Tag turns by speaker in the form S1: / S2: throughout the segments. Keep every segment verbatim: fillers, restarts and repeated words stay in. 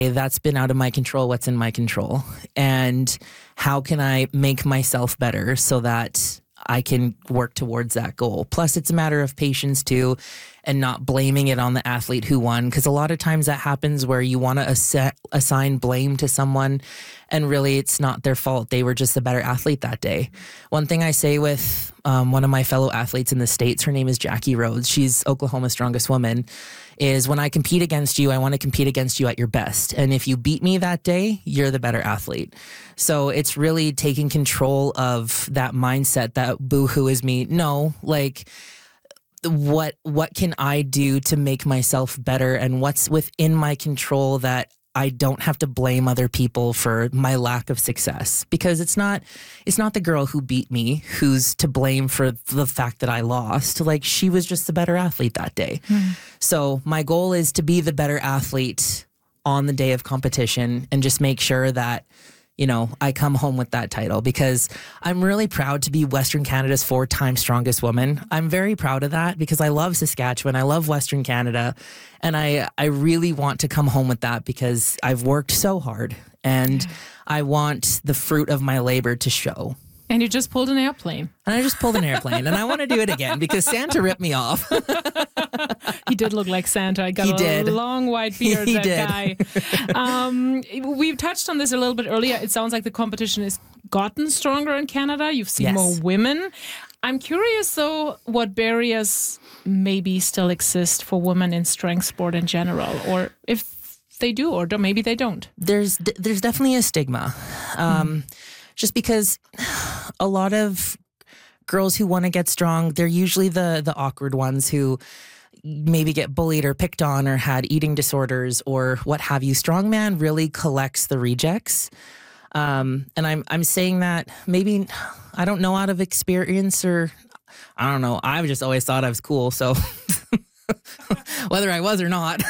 S1: That's been out of my control. What's in my control? And how can I make myself better so that I can work towards that goal? Plus, it's a matter of patience too, and not blaming it on the athlete who won. Because a lot of times that happens where you want to ass- assign blame to someone, and really it's not their fault. They were just a better athlete that day. One thing I say with um, one of my fellow athletes in the States, her name is Jackie Rhodes. She's Oklahoma's strongest woman. Is when I compete against you, I want to compete against you at your best. And if you beat me that day, you're the better athlete. So it's really taking control of that mindset that boo-hoo is me. No, like what what can I do to make myself better, and what's within my control that I don't have to blame other people for my lack of success, because it's not it's not the girl who beat me who's to blame for the fact that I lost. Like, she was just the better athlete that day. Mm. So my goal is to be the better athlete on the day of competition and just make sure that, you know, I come home with that title, because I'm really proud to be Western Canada's four-time strongest woman. I'm very proud of that because I love Saskatchewan. I love Western Canada. And I, I really want to come home with that because I've worked so hard, and yeah. I want the fruit of my labor to show.
S2: And you just pulled an airplane.
S1: And I just pulled an airplane. And I want to do it again because Santa ripped me off.
S2: He did look like Santa. I got
S1: he
S2: a
S1: did.
S2: long white beard,
S1: he
S2: that
S1: did.
S2: guy. Um, we've touched on this a little bit earlier. It sounds like the competition has gotten stronger in Canada. You've seen
S1: yes.
S2: more women. I'm curious, though, what barriers maybe still exist for women in strength sport in general, or if they do, or don't, maybe they don't.
S1: There's there's definitely a stigma. Um, mm. Just because a lot of girls who want to get strong, they're usually the the awkward ones who maybe get bullied or picked on or had eating disorders or what have you. Strongman really collects the rejects. Um, and I'm I'm saying that maybe, I don't know, out of experience, or I don't know. I've just always thought I was cool. So whether I was or not,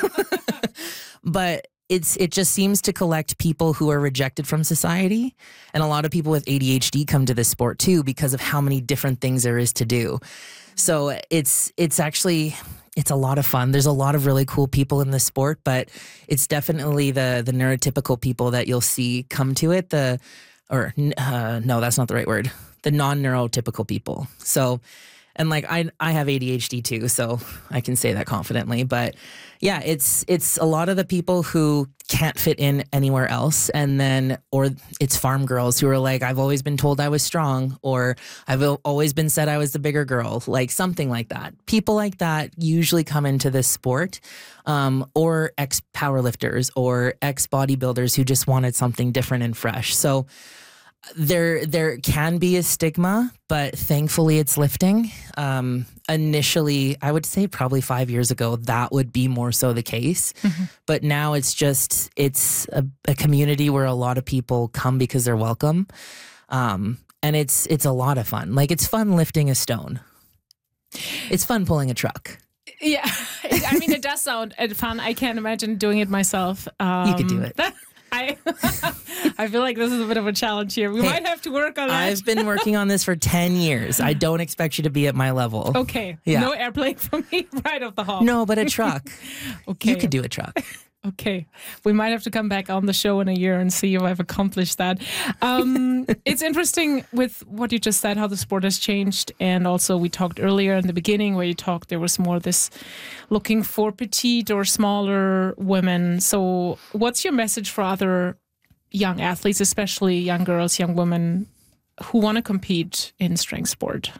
S1: but It's it just seems to collect people who are rejected from society. And a lot of people with A D H D come to this sport too because of how many different things there is to do. So it's it's actually it's a lot of fun. There's a lot of really cool people in this sport, but it's definitely the the neurotypical people that you'll see come to it. The or uh, no, that's not the right word. The non-neurotypical people. So, and like I I have A D H D too, so I can say that confidently. But yeah, it's it's a lot of the people who can't fit in anywhere else, and then or it's farm girls who are like, I've always been told I was strong, or I've always been said I was the bigger girl, like something like that. People like that usually come into this sport, um, or ex powerlifters or ex bodybuilders who just wanted something different and fresh. So There there can be a stigma, but thankfully it's lifting. Um, initially, I would say probably five years ago, that would be more so the case. Mm-hmm. But now it's just, it's a, a community where a lot of people come because they're welcome. Um, and it's it's a lot of fun. Like, it's fun lifting a stone. It's fun pulling a truck.
S2: Yeah. I mean, it does sound fun. I can't imagine doing it myself. Um,
S1: you could do it.
S2: I I feel like this is a bit of a challenge here. We hey, might have to work on that.
S1: I've been working on this for ten years. I don't expect you to be at my level.
S2: Okay. Yeah. No airplane for me right off the hop.
S1: No, but a truck. Okay. You could do a truck.
S2: Okay. We might have to come back on the show in a year and see if I've accomplished that. Um, it's interesting with what you just said, how the sport has changed. And also we talked earlier in the beginning where you talked there was more this looking for petite or smaller women. So what's your message for other young athletes, especially young girls, young women who want to compete in strength sport?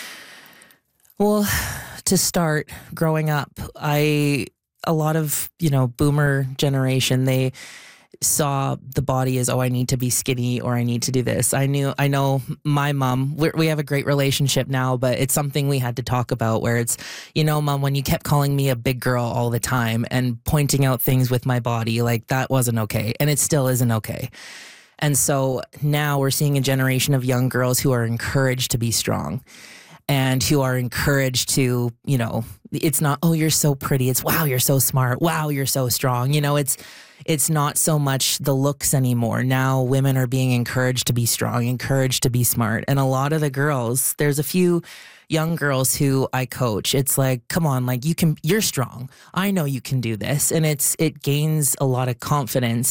S1: Well, to start, growing up, I... a lot of, you know, boomer generation, they saw the body as, oh, I need to be skinny or I need to do this. I knew, I know my mom, we're, we have a great relationship now, but it's something we had to talk about where it's, you know, Mom, when you kept calling me a big girl all the time and pointing out things with my body, like that wasn't okay. And it still isn't okay. And so now we're seeing a generation of young girls who are encouraged to be strong. And who are encouraged to, you know, it's not, oh, you're so pretty. It's, wow, you're so smart. Wow, you're so strong. You know, it's it's not so much the looks anymore. Now women are being encouraged to be strong, encouraged to be smart. And a lot of the girls, there's a few young girls who I coach. It's like, come on, like you can, you're strong. I know you can do this. And it's, it gains a lot of confidence